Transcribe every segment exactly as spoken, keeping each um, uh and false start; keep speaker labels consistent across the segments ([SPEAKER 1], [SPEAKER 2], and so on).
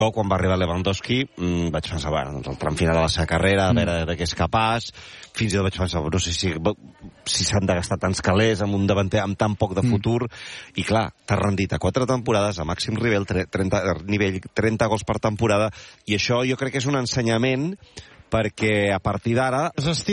[SPEAKER 1] quan va arribar Lewandowski, mmm, vaig pensar, bueno, doncs el tram final de la seva carrera, a veure de què és capaç, fins i tot vaig pensar, no sé si, si s'han de gastar tants calés amb un davanter amb tan poc de futur, mm. i clar, t'ha rendit a quatre temporades, a màxim nivell, trenta, nivell, trenta gols per temporada, i això jo crec que és un ensenyament perquè a partir d'ara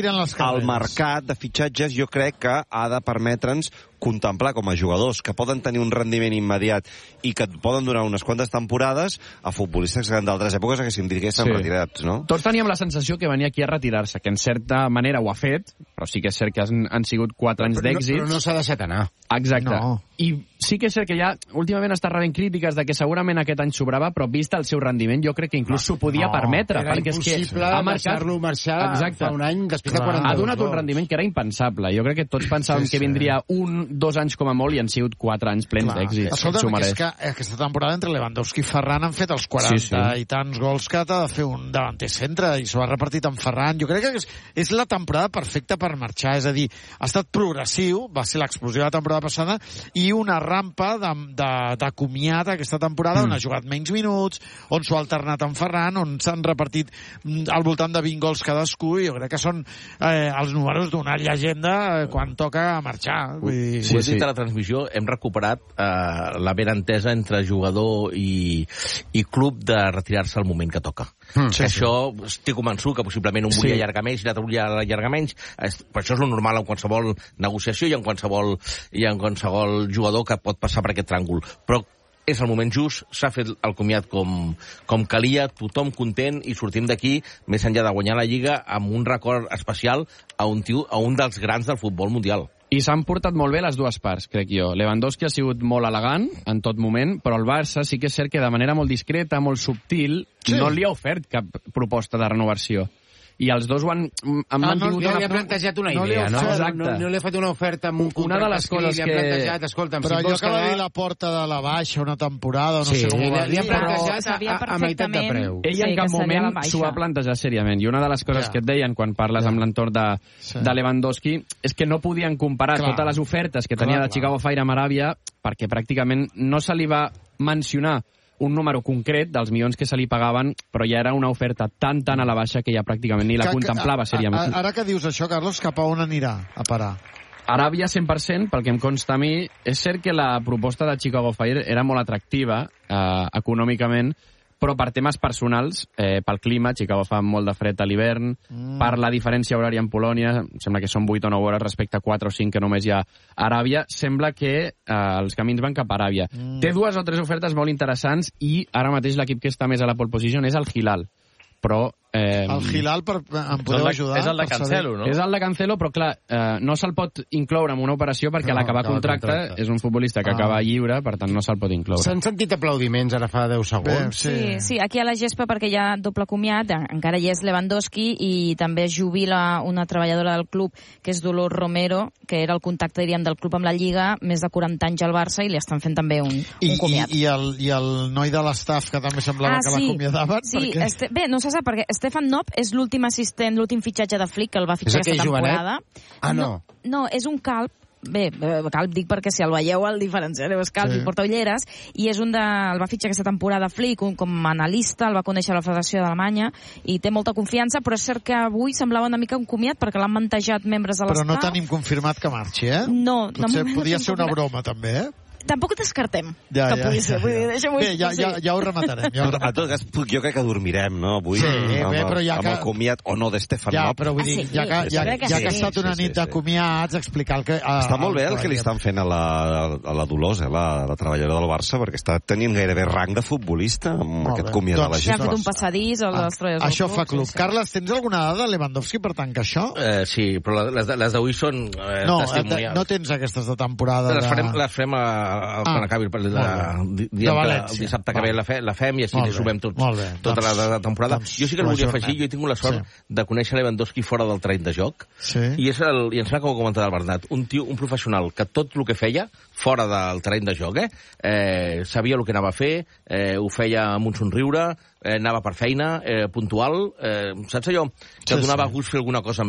[SPEAKER 1] el mercat de fitxatges jo crec que ha de permetre'ns contemplar com a jugadors que poden tenir un rendiment immediat i que et poden donar unes quantes temporades a futbolistes que en d'altres èpoques haguéssim dit que estan sí. retirats, no?
[SPEAKER 2] Tots teníem la sensació que venia aquí a retirar-se, que en certa manera ho ha fet, però sí que és cert que han, han sigut quatre anys d'èxit.
[SPEAKER 3] Però no s'ha deixat anar.
[SPEAKER 2] Exacte.
[SPEAKER 3] No.
[SPEAKER 2] I sí que és cert que ja últimament està rebent crítiques de que segurament aquest any sobrava, però vista el seu rendiment jo crec que inclús s'ho podia
[SPEAKER 3] no,
[SPEAKER 2] permetre.
[SPEAKER 3] Era
[SPEAKER 2] perquè
[SPEAKER 3] impossible
[SPEAKER 2] és que ha marcat...
[SPEAKER 3] deixar-lo marxar
[SPEAKER 2] Exacte.
[SPEAKER 3] fa un any després de quaranta-dos.
[SPEAKER 2] Ha donat un rendiment que era impensable. Jo crec que tots pensàvem sí, sí. que vindria un, dos anys com a molt i han sigut quatre anys plens d'èxit.
[SPEAKER 4] Escolta'm, és que aquesta temporada entre Lewandowski i Ferran han fet els quaranta sí, sí. i tants gols que t'ha de fer un davanter centre i s'ho ha repartit amb Ferran. Jo crec que és, és la temporada perfecta per marxar, és a dir, ha estat progressiu, va ser l'explosió de la temporada passada i una rampa de, de, de comiat aquesta temporada mm. on ha jugat menys minuts, on s'ho ha alternat amb Ferran, on s'han repartit al voltant de vint gols cadascú i jo crec que són eh, els números d'una llegenda quan toca marxar. Vull dir,
[SPEAKER 5] sí, sí. A la transmissió hem recuperat eh, la ben entesa entre jugador i, i club de retirar-se al moment que toca. Mm, sí, això sí. estic convençut que possiblement un volia sí. allargar més i l'altre volia allargar menys. Per això és el normal en qualsevol negociació i en qualsevol, i en qualsevol jugador que pot passar per aquest tràngol. Però és el moment just, s'ha fet el comiat com, com calia, tothom content i sortim d'aquí, més enllà de guanyar la Lliga, amb un record especial a un, tiu, a un dels grans del futbol mundial.
[SPEAKER 2] I s'han portat molt bé les dues parts, crec jo. Lewandowski ha sigut molt elegant en tot moment, però el Barça sí que és cert que de manera molt discreta, molt subtil, sí. no li ha ofert cap proposta de renovació. I els dos ho han, han
[SPEAKER 3] ah,
[SPEAKER 2] mantingut...
[SPEAKER 3] No, no li ha plantejat una
[SPEAKER 2] no
[SPEAKER 3] idea, no?
[SPEAKER 2] Exacte.
[SPEAKER 3] No, no li ha fet una oferta amb un contracte
[SPEAKER 2] una de les coses
[SPEAKER 3] que...
[SPEAKER 2] Li
[SPEAKER 3] ha plantejat, escolta'm,
[SPEAKER 4] però
[SPEAKER 3] si
[SPEAKER 4] allò
[SPEAKER 3] vols
[SPEAKER 4] que va
[SPEAKER 3] quedar...
[SPEAKER 4] dir la porta de la baixa una temporada, no
[SPEAKER 3] sí,
[SPEAKER 4] sé com ho va
[SPEAKER 3] dir. Li ha plantejat
[SPEAKER 6] però...
[SPEAKER 3] a, a meitat de preu.
[SPEAKER 2] Ell sí, en cap moment s'ho va plantejar seriament. I una de les coses ja. que et deien quan parles ja. amb l'entorn de, sí. de Lewandowski és que no podien comparar clar. totes les ofertes que tenia clar, de Chicago Fire amb Aràbia perquè pràcticament no se li va mencionar un número concret dels milions que se li pagaven, però ja era una oferta tan, tan a la baixa que ja pràcticament ni la que, contemplava seriament.
[SPEAKER 4] Ara que dius això, Carlos, cap a on anirà a parar?
[SPEAKER 2] Aràbia cent per cent, pel que em consta a mi, és cert que la proposta de Chicago Fire era molt atractiva eh, econòmicament, però per temes personals, eh, pel clima, Chicago fa molt de fred a l'hivern, mm. per la diferència horària amb Polònia, sembla que són vuit o nou hores respecte a quatre o cinc que només hi ha a Aràbia, sembla que eh, els camins van cap a Aràbia. Mm. Té dues o tres ofertes molt interessants i ara mateix l'equip que està més a la pole position és el Hilal. Però... Eh,
[SPEAKER 4] el Hilal, per, em podeu
[SPEAKER 2] el de,
[SPEAKER 4] ajudar?
[SPEAKER 2] És el de Cancelo, no? És el de Cancelo, però clar, eh, no se'l pot incloure en una operació perquè no, a l'acabar contracte, contracte és un futbolista que ah. acaba lliure, per tant no se'l pot incloure.
[SPEAKER 3] S'han sentit aplaudiments ara fa deu segons.
[SPEAKER 6] Bé, sí. sí, sí, aquí a la gespa perquè hi ha doble comiat, encara hi és Lewandowski i també es jubila una treballadora del club que és Dolors Romero, que era el contacte, diríem, del club amb la Lliga, més de quaranta anys al Barça i li estan fent també un,
[SPEAKER 4] I,
[SPEAKER 6] un comiat.
[SPEAKER 4] I, i, el, I el noi de l'estaf que també semblava ah, que
[SPEAKER 6] sí.
[SPEAKER 4] l'acomiadaven?
[SPEAKER 6] Sí,
[SPEAKER 4] perquè...
[SPEAKER 6] este, bé, no se sap perquè Stefan Knopp és l'últim assistent, l'últim fitxatge de Flick que el va fitxar aquesta temporada.
[SPEAKER 3] Ah, no.
[SPEAKER 6] no. No, és un calb. Bé, calb dic perquè si el veieu el diferenciareu, és calb sí. i porta ulleres, i és un de... el va fitxar aquesta temporada Flick, un, com a analista, el va conèixer a la Federació d'Alemanya, i té molta confiança, però és cert que avui semblava una mica un comiat, perquè l'han mantejat membres de l'estat.
[SPEAKER 4] Però no tenim confirmat que marxi, eh?
[SPEAKER 6] No.
[SPEAKER 4] Potser podia ser una broma, també, eh?
[SPEAKER 6] Tampoc descartem
[SPEAKER 4] ja,
[SPEAKER 6] que
[SPEAKER 4] ja,
[SPEAKER 6] pugui ser.
[SPEAKER 4] Ja, ja.
[SPEAKER 6] Vull dir, deixa-m'ho
[SPEAKER 4] bé, ja, ja, ja ho rematarem. Ja ho rematarem.
[SPEAKER 1] En tot cas, jo crec que dormirem, no? Avui,
[SPEAKER 4] sí,
[SPEAKER 1] amb,
[SPEAKER 4] bé, però ja
[SPEAKER 1] amb
[SPEAKER 4] que...
[SPEAKER 1] el comiat o no de Stefan
[SPEAKER 4] ja,
[SPEAKER 1] Knopp.
[SPEAKER 4] Però vull dir,
[SPEAKER 6] ah, sí,
[SPEAKER 4] ja que, ja, ja,
[SPEAKER 6] que,
[SPEAKER 4] ja que ha estat una nit de comiats, explicar el que... A,
[SPEAKER 1] està molt bé el que li estan fent a la, a la Dolors, eh, la, la treballadora del Barça, perquè està tenint gairebé rang de futbolista amb molt aquest bé. Comiat doncs, a la gent.
[SPEAKER 6] Ja han fet un passadís a les treballadors
[SPEAKER 4] ah, això fa club. Sí, sí. Carles, tens alguna dada de Lewandowski per tant que això?
[SPEAKER 5] Eh, sí, però les, les d'avui són eh,
[SPEAKER 4] no,
[SPEAKER 5] testimonials.
[SPEAKER 4] No tens aquestes de temporada.
[SPEAKER 5] Les farem,
[SPEAKER 4] de...
[SPEAKER 5] les farem a, a, ah, quan acabi el de, de, de el dissabte que ve la, fe, la fem i així li sumem tots, tota la, la temporada. Doncs, jo sí que el volia afegir, jo he tingut la sort sí. de conèixer Lewandowski fora del terreny de joc
[SPEAKER 4] sí.
[SPEAKER 5] i, és el, i em sembla que ho ha comentat el Bernat, un tio, un professional que tot el que feia fora del terreny de joc eh, eh, sabia el que anava a fer, eh, ho feia amb un somriure, eh, anava per feina, eh, puntual, eh, saps allò? Que sí, donava sí. gust fer alguna cosa amb ell?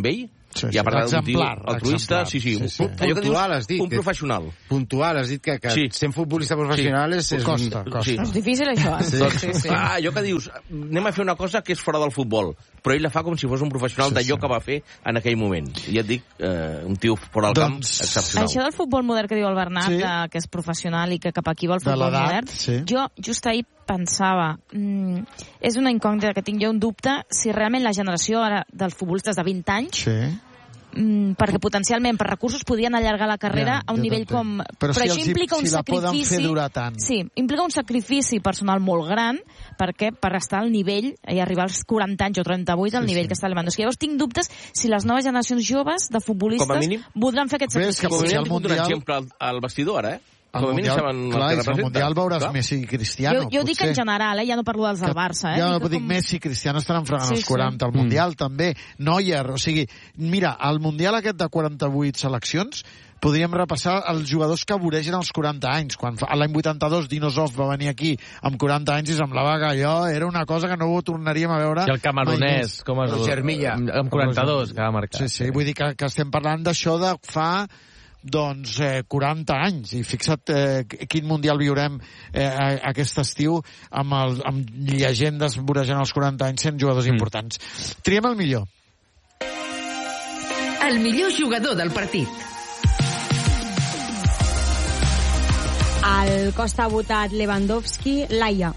[SPEAKER 4] Sí,
[SPEAKER 5] I a part d'un tio
[SPEAKER 4] exemplar,
[SPEAKER 5] altruista,
[SPEAKER 4] exemplar.
[SPEAKER 5] sí, sí,
[SPEAKER 3] Sí,
[SPEAKER 5] un,
[SPEAKER 3] sí.
[SPEAKER 5] allò que dius,
[SPEAKER 3] Puntual, has dit.
[SPEAKER 5] un professional.
[SPEAKER 3] Puntual, has dit que, que
[SPEAKER 5] Sí.
[SPEAKER 3] sent futbolista professional és... és
[SPEAKER 4] Costa,
[SPEAKER 3] un...
[SPEAKER 4] costa.
[SPEAKER 5] Sí.
[SPEAKER 6] És difícil, això. Eh?
[SPEAKER 3] Sí.
[SPEAKER 6] sí, sí.
[SPEAKER 5] Ah, allò que dius, anem a fer una cosa que és fora del futbol, però ell la fa com si fos un professional
[SPEAKER 4] Sí,
[SPEAKER 5] d'allò
[SPEAKER 4] sí.
[SPEAKER 5] que va fer en aquell moment. I ja et dic, eh, un tio fora del
[SPEAKER 4] Doncs-
[SPEAKER 5] camp excepcional.
[SPEAKER 6] Això del futbol modern que diu el Bernat,
[SPEAKER 4] Sí.
[SPEAKER 6] de, que és professional i que cap aquí va el
[SPEAKER 4] De
[SPEAKER 6] futbol
[SPEAKER 4] l'edat,
[SPEAKER 6] modern,
[SPEAKER 4] sí.
[SPEAKER 6] jo just ahir pensava, mm, és una incògnita que tinc jo un dubte, si realment la generació ara dels futbolistes de vint anys,
[SPEAKER 4] Sí.
[SPEAKER 6] mm, perquè potencialment per recursos podien allargar la carrera
[SPEAKER 4] Ja,
[SPEAKER 6] a un
[SPEAKER 4] jo
[SPEAKER 6] nivell
[SPEAKER 4] t'entenc.
[SPEAKER 6] com...
[SPEAKER 4] Però si
[SPEAKER 6] això
[SPEAKER 4] els hi-
[SPEAKER 6] implica un
[SPEAKER 4] si la poden
[SPEAKER 6] sacrifici...
[SPEAKER 4] fer durar tant.
[SPEAKER 6] Sí, implica un sacrifici personal molt gran perquè per estar al nivell i arribar als quaranta anys o trenta-vuit al
[SPEAKER 4] Sí,
[SPEAKER 6] nivell
[SPEAKER 4] sí.
[SPEAKER 6] que està Lewandowski. Llavors tinc dubtes si les noves generacions joves de futbolistes
[SPEAKER 5] Com a mínim-
[SPEAKER 6] voldran fer aquest
[SPEAKER 4] Bé, és que
[SPEAKER 6] sacrifici.
[SPEAKER 5] Com a
[SPEAKER 4] potser
[SPEAKER 5] mínim
[SPEAKER 4] el
[SPEAKER 5] hem tingut un
[SPEAKER 4] Mundial-
[SPEAKER 5] exemple al, al vestidor, ara, eh?
[SPEAKER 4] Al
[SPEAKER 5] Com a mínim
[SPEAKER 4] Mundial,
[SPEAKER 5] saben el
[SPEAKER 4] clar,
[SPEAKER 5] que
[SPEAKER 4] és al
[SPEAKER 5] representa.
[SPEAKER 4] Mundial veuràs
[SPEAKER 5] Clar.
[SPEAKER 4] Messi i Cristiano.
[SPEAKER 6] Jo, jo dic en general, eh? Ja no parlo dels del Barça, eh?
[SPEAKER 4] Ja,
[SPEAKER 6] Dic
[SPEAKER 4] no, dic
[SPEAKER 6] com-
[SPEAKER 4] Messi i Cristiano estaran fregant
[SPEAKER 6] Sí,
[SPEAKER 4] els
[SPEAKER 6] sí.
[SPEAKER 4] quaranta. Al Mundial també. Neuer, o sigui, mira, al Mundial aquest de quaranta-vuit seleccions podríem repassar els jugadors que voregen els quaranta anys. Quan fa- l'any vuitanta-dos Dinosov va venir aquí amb quaranta anys i semblava que allò era una cosa que no ho tornaríem a veure
[SPEAKER 7] I el camerunès, com es
[SPEAKER 3] Roger Milla.
[SPEAKER 7] Amb, amb quaranta-dos, que va marcar.
[SPEAKER 4] Sí, sí, vull dir que, que estem parlant d'això de fa doncs eh, quaranta anys, i fixa't eh, quin mundial viurem eh, a- aquest estiu amb, el, amb llegendes vorejant els quaranta anys sent jugadors mm. importants. Triem el millor.
[SPEAKER 8] El millor jugador del partit.
[SPEAKER 9] El Costa ha votat Lewandowski, Laia.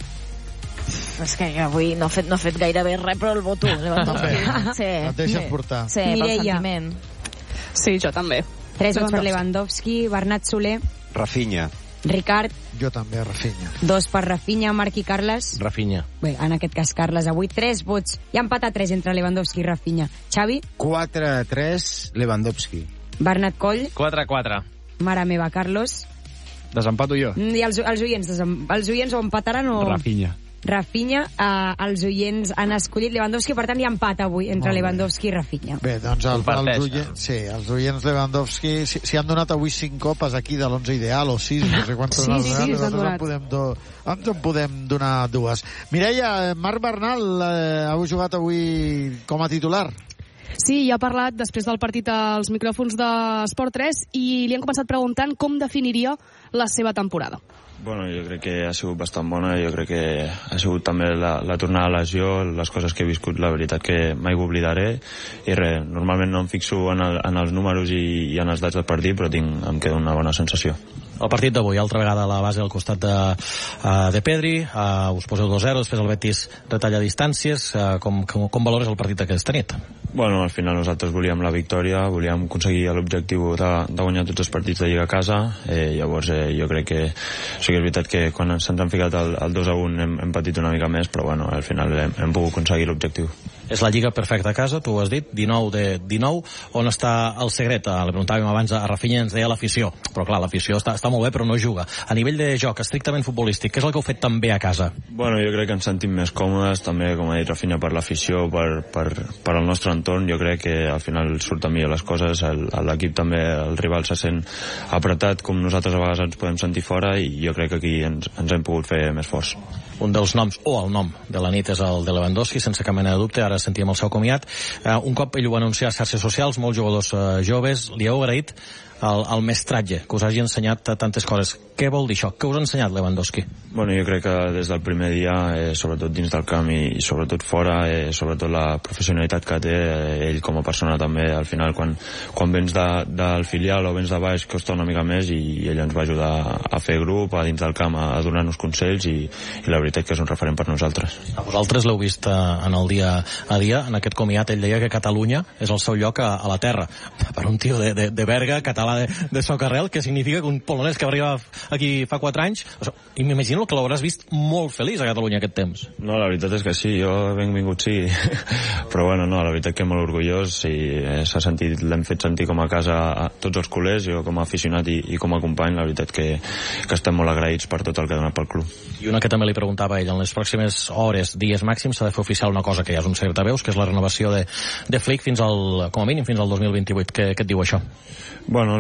[SPEAKER 6] És que avui no ha fet, no ha fet gairebé res, però el voto, Lewandowski. Sí.
[SPEAKER 4] Et deixes portar.
[SPEAKER 6] Sí, pel
[SPEAKER 9] Mireia.
[SPEAKER 6] sentiment.
[SPEAKER 10] Sí, jo també.
[SPEAKER 9] Tres vots per Lewandowski, Bernat Soler,
[SPEAKER 1] Rafinha.
[SPEAKER 9] Ricard,
[SPEAKER 4] Jo també, Rafinha.
[SPEAKER 9] dos per Rafinha, Marc i Carles.
[SPEAKER 5] Rafinha.
[SPEAKER 9] Bé, en aquest cas Carles, avui tres vots. Hi ha empat a tres entre Lewandowski i Rafinha. Xavi,
[SPEAKER 3] quatre a tres, Lewandowski.
[SPEAKER 9] Bernat Coll,
[SPEAKER 7] quatre a quatre.
[SPEAKER 9] mare meva, Carlos.
[SPEAKER 2] Desempato jo.
[SPEAKER 9] Mm, I els, els oients, desem- els oients o empataran o...
[SPEAKER 2] Rafinha.
[SPEAKER 9] Rafinha, eh, els oients han escollit Lewandowski, per tant hi ha empat avui entre
[SPEAKER 4] Molt bé.
[SPEAKER 9] Lewandowski i Rafinha.
[SPEAKER 4] Bé, doncs el, els,
[SPEAKER 7] Comparteix.
[SPEAKER 4] oients, sí, els oients Lewandowski si, si han donat avui cinc copes aquí de l'onze ideal o sis, no sé quantes
[SPEAKER 10] Sí,
[SPEAKER 4] vegades,
[SPEAKER 10] sí, sí,
[SPEAKER 4] nosaltres
[SPEAKER 10] s'han
[SPEAKER 4] en
[SPEAKER 10] donat.
[SPEAKER 4] podem, do, ens en podem donar dues. Mireia, Marc Bernal eh, heu jugat avui com a titular?
[SPEAKER 10] Sí, ja ha parlat després del partit als micròfons d'Esport tres i li han començat preguntant com definiria la seva temporada.
[SPEAKER 11] Bueno, jo crec que ha sigut bastant bona, jo crec que ha sigut també la, la tornada a lesió, les coses que he viscut, la veritat que mai ho oblidaré, i res, normalment no em fixo en, el, en els números i, i en els datos del partit, però tinc, em queda una bona sensació.
[SPEAKER 12] El partit d'avui, altra vegada a la base al costat de, uh, de Pedri, uh, us poseu dos zero, després el Betis retalla distàncies, uh, com, com, com valores el partit d'aquesta nit?
[SPEAKER 11] Bueno, al final nosaltres volíem la victòria, volíem aconseguir l'objectiu de, de guanyar tots els partits de Lliga a casa, eh, llavors eh, jo crec que sí que és veritat que quan se'ns han ficat el, el dos a un hem, hem patit una mica més, però bueno, al final hem, hem pogut aconseguir l'objectiu.
[SPEAKER 12] És la lliga perfecta a casa, tu ho has dit, dinou de dinou. On està el secret? Eh, li preguntàvem abans a Rafinha, ens deia l'afició, però clar, l'afició està, està molt bé, però no juga. A nivell de joc, estrictament futbolístic, què és el que heu fet tan bé a casa?
[SPEAKER 11] Bueno, jo crec que ens sentim més còmodes, també, com ha dit Rafinha, per l'afició, per, per, per el nostre entorn. Jo crec que al final surten millor les coses, el- l'equip també, el rival se sent apretat, com nosaltres a vegades ens podem sentir fora, i jo crec que aquí ens, ens hem pogut fer més forts.
[SPEAKER 12] Un dels noms, o el nom de la nit, és el de Lewandowski, sense cap mena de dubte. Ara sentíem el seu comiat. Uh, un cop ell ho va anunciar a xarxes socials, molts jugadors uh, joves li heu agraït el, el mestratge, que us hagi ensenyat uh, tantes coses. Què vol dir això? Què us ha ensenyat Lewandowski?
[SPEAKER 11] Bueno, jo crec que des del primer dia, eh, sobretot dins del camp i, i sobretot fora, eh, sobretot la professionalitat que té, eh, ell com a persona també, al final quan, quan vens de, del filial o vens de baix costa una mica més, i, i ell ens va ajudar a fer grup, a dins del camp, a, a donar-nos consells, i, i la veritat que és un referent per nosaltres.
[SPEAKER 12] A vosaltres l'heu vist uh, en el dia a dia, en aquest comiat. Ell deia que Catalunya és el seu lloc a, a la terra. Per un tio de, de, de Berga, català de, de socarrel, que significa que un polonès que va arribar aquí fa quatre anys, o sigui, i m'imagino que l'hauràs vist molt feliç a Catalunya aquest temps.
[SPEAKER 11] No, la veritat és que sí, jo benvingut sí, però bueno, no, la veritat que molt orgullós, i eh, s'ha sentit, l'hem fet sentir com a casa a tots els culers, jo com a aficionat i, i com a company, la veritat que, que estem molt agraïts per tot el que ha donat pel club.
[SPEAKER 12] I una que també li preguntava a ell, en les pròximes hores, dies màxims, s'ha de fer oficial una cosa que ja és un secret a veus, que és la renovació de, de Flick fins al, com a mínim fins al dos mil vint-i-vuit. Què, què et diu això?
[SPEAKER 11] Bueno,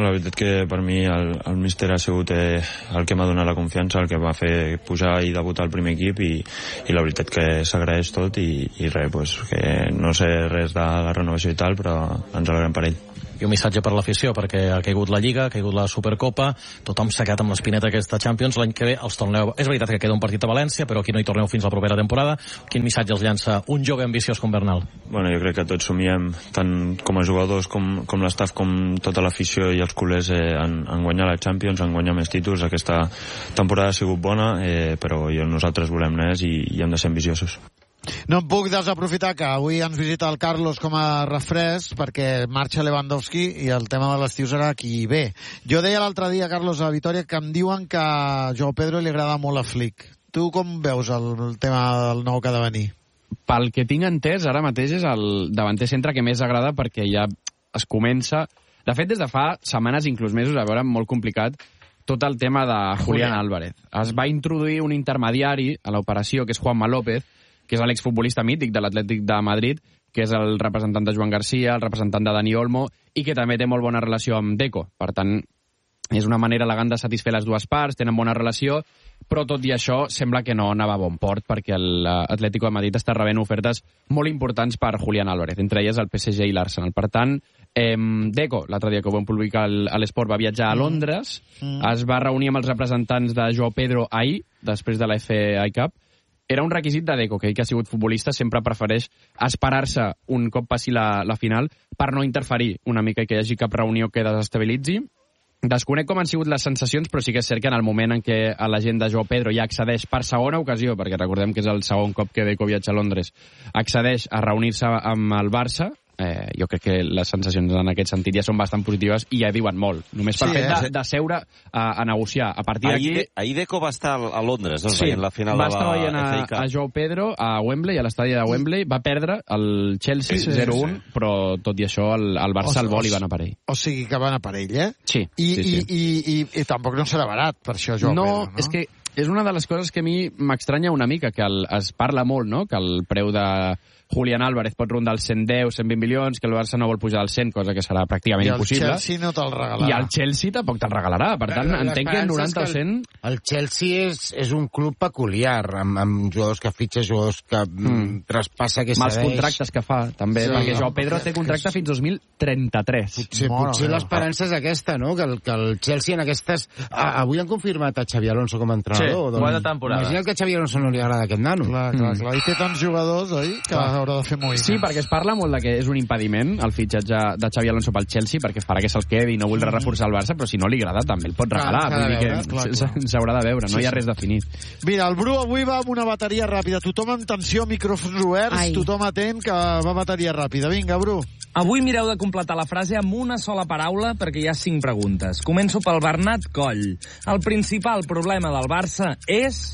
[SPEAKER 11] la veritat que per mi el, el míster ha sigut eh, el que m'ha donat la confiança, el que va fer pujar i debutar al primer equip, i, i la veritat que s'agraeix tot, i, i res, pues, que no sé res de la renovació i tal, però ens alegrem per ell.
[SPEAKER 12] I un missatge per l'afició, perquè ha caigut la Lliga, ha caigut la Supercopa, tothom s'ha quedat amb l'espineta aquesta Champions, l'any que ve els torneu... És veritat que queda un partit a València, però aquí no hi torneu fins la propera temporada. Quin missatge els llança un jove ambiciós com Bernal?
[SPEAKER 11] Bueno, jo crec que tots somiem, tant com a jugadors com, com l'estaf, com tota l'afició i els culers, eh, en, en guanyar la Champions, en guanyar més títols. Aquesta temporada ha sigut bona, eh, però jo, nosaltres volem més i, i hem de ser ambiciosos.
[SPEAKER 4] No em puc desaprofitar que avui ens visita el Carlos com a refresc, perquè marxa Lewandowski i el tema de l'estiu serà qui ve. Jo deia l'altre dia, Carlos, a Vitòria, que em diuen que a Joao Pedro li agrada molt a Flick. Tu com veus el, el tema del nou que ha de venir?
[SPEAKER 2] Pel que tinc entès, ara mateix és el davanter centre que més agrada, perquè ja es comença... De fet, des de fa setmanes, inclús mesos, a veure, molt complicat, tot el tema de Julián Álvarez. Es va introduir un intermediari a l'operació, que és Juanma López, que és l'exfutbolista mític de l'Atlètic de Madrid, que és el representant de Joan Garcia, el representant de Dani Olmo, i que també té molt bona relació amb Deco. Per tant, és una manera elegant de satisfer les dues parts, tenen bona relació, però tot i això sembla que no anava a bon port, perquè l'Atlético de Madrid està rebent ofertes molt importants per Julián Álvarez, entre elles el P S G i l'Arsenal. Per tant, eh, Deco, l'altre dia que ho vam publicar a l'Esport, va viatjar a Londres, mm. es va reunir amb els representants de Joao Pedro ahir, després de la F A Cup. Era un requisit de Deco, que ell que ha sigut futbolista sempre prefereix esperar-se un cop passi la, la final per no interferir una mica i que hi hagi cap reunió que desestabilitzi. Desconec com han sigut les sensacions, però sí que és cert que en el moment en què la gent de Joao Pedro ja accedeix per segona ocasió, perquè recordem que és el segon cop que Deco viatja a Londres, accedeix a reunir-se amb el Barça, eh, jo crec que les sensacions en aquest sentit ja són bastant positives i ja diuen molt. Només per sí, fet de, de seure a, a negociar. A partir d'aquí...
[SPEAKER 1] Ahir, ahir Deco va estar a Londres, no?
[SPEAKER 2] Sí,
[SPEAKER 1] en la final
[SPEAKER 2] va
[SPEAKER 1] de la
[SPEAKER 2] estar veient
[SPEAKER 1] F A
[SPEAKER 2] a,
[SPEAKER 1] Cup.
[SPEAKER 2] a Joao Pedro a Wembley, a l'estadi de Wembley, va perdre el Chelsea sí, sí, zero un, sí. Però tot i això el, el Barça al vol i van a per ell.
[SPEAKER 4] O sigui que van a per ell, eh?
[SPEAKER 2] Sí.
[SPEAKER 4] I,
[SPEAKER 2] sí, sí.
[SPEAKER 4] I, i, i, i tampoc no serà barat, per això, Joao
[SPEAKER 2] no,
[SPEAKER 4] Pedro, no?
[SPEAKER 2] És que és una de les coses que a mi m'estranya una mica, que el, es parla molt, no?, que el preu de Julián Álvarez pot rondar els cent deu, cent vint milions, que el Barça no vol pujar als cent, cosa que serà pràcticament impossible.
[SPEAKER 4] I el Chelsea no te'l regalarà.
[SPEAKER 2] I el Chelsea tampoc te'l regalarà. Per tant,
[SPEAKER 3] Però
[SPEAKER 2] entenc que noranta o cent...
[SPEAKER 3] El, el Chelsea és, és un club peculiar, amb, amb jugadors que fitxa, jugadors que mm. traspassa, que
[SPEAKER 2] Mals
[SPEAKER 3] cedeix...
[SPEAKER 2] contractes que fa, també, sí, perquè Joao Pedro té contracte fins dos mil trenta-tres.
[SPEAKER 3] Potser, potser l'esperança és aquesta, no?, que el, que el Chelsea en aquestes... Ah, avui han confirmat a Xavi Alonso com a entrenador.
[SPEAKER 7] Sí, bona temporada.
[SPEAKER 3] Imagina't que a Xavi Alonso no li agrada aquest nano.
[SPEAKER 4] Clar, clar, clar. I té tants jugadors, oi?, que haurà de fer moviment.
[SPEAKER 2] Sí, perquè es parla molt de que és un impediment el fitxatge de Xavi Alonso pel Chelsea, perquè farà que se'l quedi i no voldrà reforçar el Barça, però si no li agrada també el pot regalar.
[SPEAKER 4] Clar,
[SPEAKER 2] Vull dir
[SPEAKER 4] veure, clar,
[SPEAKER 2] que s'haurà de veure, no
[SPEAKER 4] sí,
[SPEAKER 2] hi ha
[SPEAKER 4] sí.
[SPEAKER 2] res definit.
[SPEAKER 4] Mira, el Bru avui va amb una bateria ràpida. Tothom amb tensió, micròfons oberts, Ai. tothom atent, que va bateria ràpida. Vinga, Bru.
[SPEAKER 13] Avui mireu de completar la frase amb una sola paraula perquè hi ha cinc preguntes. Començo pel Bernat Coll. El principal problema del Barça és...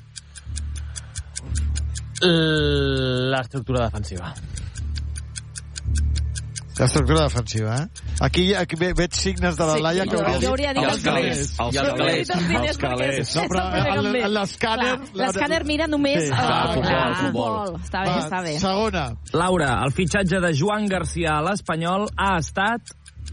[SPEAKER 7] L'estructura defensiva.
[SPEAKER 4] L'estructura defensiva, eh? Aquí, aquí ve, veig signes de la Laia
[SPEAKER 6] sí,
[SPEAKER 4] que hauria,
[SPEAKER 6] jo hauria dit
[SPEAKER 4] els calés.
[SPEAKER 1] Els calés. Els calés.
[SPEAKER 4] No, però l'escàner...
[SPEAKER 6] L'escàner mira només...
[SPEAKER 4] Sí.
[SPEAKER 6] Ah,
[SPEAKER 4] futbol,
[SPEAKER 6] clar,
[SPEAKER 4] futbol.
[SPEAKER 6] futbol. Està bé, està bé.
[SPEAKER 4] Segona.
[SPEAKER 13] Laura, el fitxatge de Joan Garcia a l'Espanyol ha estat...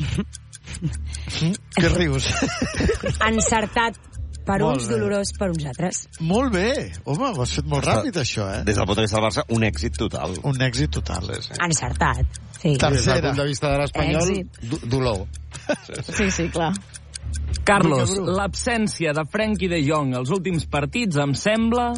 [SPEAKER 4] Què rius?
[SPEAKER 9] Encertat per
[SPEAKER 4] Molt
[SPEAKER 9] uns,
[SPEAKER 4] bé.
[SPEAKER 9] dolorós per uns altres.
[SPEAKER 4] Molt bé. Home, ho has fet molt ràpid, això, eh?
[SPEAKER 1] Des del punt de vista del Barça, un èxit total.
[SPEAKER 4] Un èxit total, és. Eh?
[SPEAKER 9] Encertat, sí.
[SPEAKER 3] Des del punt de vista de l'Espanyol, do- dolor.
[SPEAKER 6] Sí, sí, clar.
[SPEAKER 13] Carlos, l'absència de Frenkie de Jong als últims partits em sembla...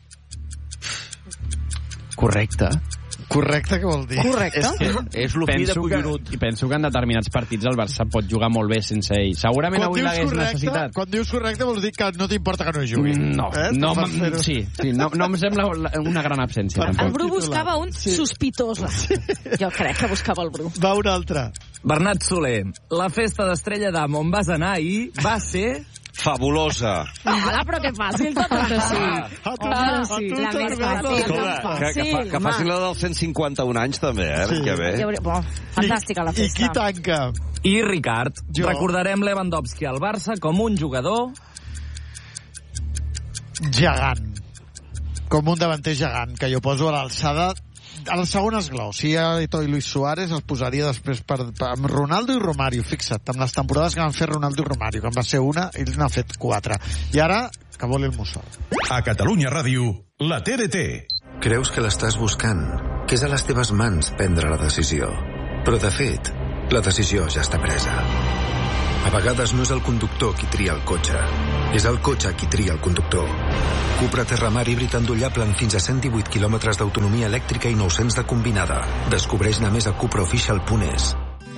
[SPEAKER 2] Correcte.
[SPEAKER 4] Correcte, què vol dir?
[SPEAKER 6] Correcte.
[SPEAKER 2] És, que
[SPEAKER 5] és l'ofi de
[SPEAKER 2] penso que,
[SPEAKER 5] collonut.
[SPEAKER 2] I penso que en determinats partits el Barça pot jugar molt bé sense ell. Segurament
[SPEAKER 4] Quan
[SPEAKER 2] avui
[SPEAKER 4] dius
[SPEAKER 2] l'hagués
[SPEAKER 4] correcte,
[SPEAKER 2] necessitat.
[SPEAKER 4] quan dius correcte vols dir que no t'importa que no jugui.
[SPEAKER 2] No,
[SPEAKER 4] eh?
[SPEAKER 2] no,
[SPEAKER 4] Per
[SPEAKER 2] m-
[SPEAKER 4] fer-ho.
[SPEAKER 2] sí, sí no, no em sembla una gran absència.
[SPEAKER 6] El
[SPEAKER 2] Tampoc.
[SPEAKER 6] Bru buscava un sospitós. Jo crec que buscava el Bru.
[SPEAKER 4] Va, un altre.
[SPEAKER 13] Bernat Soler, la festa d'Estrella d'Am on vas anar ahir va ser...
[SPEAKER 1] Fabulosa.
[SPEAKER 6] Hola, però que fàcil tot això. Sí.
[SPEAKER 4] Ah,
[SPEAKER 6] sí.
[SPEAKER 9] La més fàcil.
[SPEAKER 1] Escolta, que, que, fa, que facin la dels cent cinquanta-un anys, també, eh?
[SPEAKER 4] Sí.
[SPEAKER 1] Que bé.
[SPEAKER 6] Ja hauria- Bo, fantàstica la
[SPEAKER 4] I qui
[SPEAKER 6] festa.
[SPEAKER 4] tanca?
[SPEAKER 13] I Ricard,
[SPEAKER 4] Jo.
[SPEAKER 13] recordarem Lewandowski al Barça com un jugador...
[SPEAKER 4] Gegant. com un davanter gegant, que jo poso a l'alçada a el segon esglau. Si hi ha Eto'o i Luis Suárez, els posaria després per, per, amb Ronaldo i Romario. Fixa't, amb les temporades que van fer Ronaldo i Romario, que en va ser una, ell n'ha fet quatre. I ara, que vol el Mussol.
[SPEAKER 14] A Catalunya Ràdio, la T D T.
[SPEAKER 15] Creus que l'estàs buscant, que és a les teves mans prendre la decisió. Però, de fet, la decisió ja està presa. A vegades no és el conductor qui tria el cotxe, és el cotxe qui tria el conductor. Cupra Terramar híbrid endollable amb fins a cent divuit quilòmetres d'autonomia elèctrica i nou-cents de combinada. Descobreix-ne més a cupra official punt es.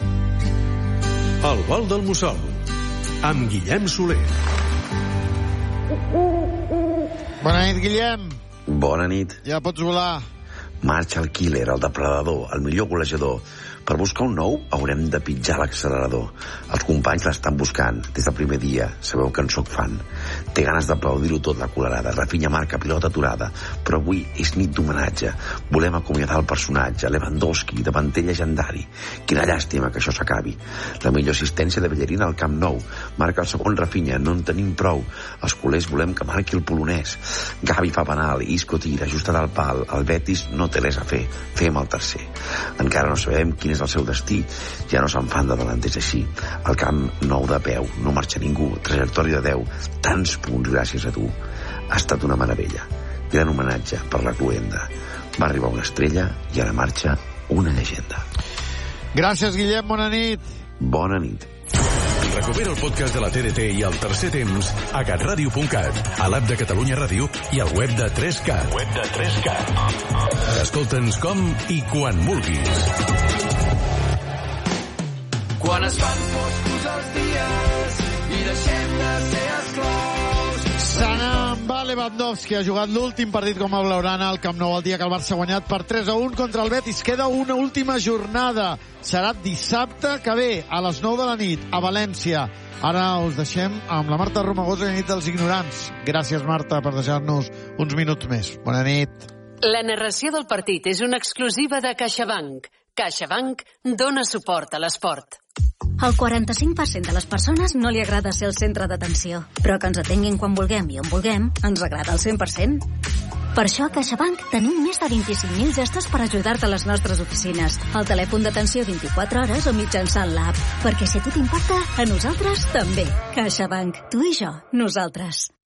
[SPEAKER 14] El vol del Mussol, amb Guillem Soler.
[SPEAKER 4] Bona nit, Guillem.
[SPEAKER 16] Bona nit.
[SPEAKER 4] Ja pots volar.
[SPEAKER 16] Marxa el killer, el depredador, el millor golejador. Per buscar un nou haurem de pitjar l'accelerador. Els companys l'estan buscant des del primer dia. Sabeu que en soc fan. Té ganes d'aplaudir-ho tot, la colerada. Rafinha marca, pilota aturada. Però avui és nit d'homenatge. Volem acomiadar el personatge, Lewandowski, davanter llegendari. Quina llàstima que això s'acabi. La millor assistència de Bellerín al Camp Nou. Marca el segon Rafinha, no en tenim prou. Els culers volem que marqui el polonès. Gavi fa penal, Isco tira, ajustat al pal. El Betis no té res a fer. Fem el tercer. Encara no sabem quin és el seu destí. Ja no se'n fan de delanters així. El Camp Nou de peu, no marxa ningú, trajectòria de deu, tants punts gràcies a tu. Ha estat una meravella. Gran homenatge per la cluenda. Va arribar una estrella i ara marxa una llegenda.
[SPEAKER 4] Gràcies, Guillem, bona nit.
[SPEAKER 16] Bona nit.
[SPEAKER 14] Recupera el podcast de la T D T i el tercer temps a catradio punt cat, a l'app de Catalunya Ràdio i al web de tres cat. Web de tres cat. Escolta'ns com i quan vulguis.
[SPEAKER 17] Quan es fan foscos els dies i deixem de ser esclaus.
[SPEAKER 4] Se n'en va Lewandowski, ha jugat l'últim partit com a blaugrana al Camp Nou el dia que el Barça ha guanyat per tres a un contra el Betis. Queda una última jornada. Serà dissabte que ve a les nou de la nit a València. Ara us deixem amb la Marta Romagosa i la nit dels ignorants. Gràcies, Marta, per deixar-nos uns minuts més. Bona nit.
[SPEAKER 18] La narració del partit és una exclusiva de CaixaBank. CaixaBank dona suport a l'esport.
[SPEAKER 19] Al quaranta-cinc per cent de les persones no li agrada ser el centre d'atenció, però que ens atenguin quan vulguem i on vulguem ens agrada al cent per cent. Per això a CaixaBank tenim més de vint-i-cinc mil gestos per ajudar-te a les nostres oficines, al telèfon d'atenció vint-i-quatre hores o mitjançant l'app. Perquè si a tu t'importa, a nosaltres també. CaixaBank. Tu i jo. Nosaltres.